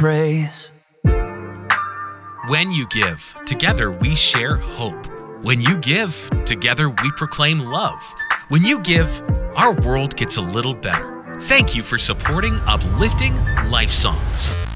praise. When you give, together we share hope. When you give, together we proclaim love. When you give, our world gets a little better. Thank you for supporting Uplifting Life Songs.